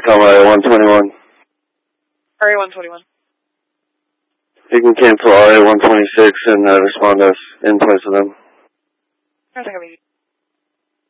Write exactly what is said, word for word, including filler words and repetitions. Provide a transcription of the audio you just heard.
Tacoma R A one twenty-one. R A one twenty-one. You can cancel R A one twenty-six and uh, respond to us in place of them. I think I mean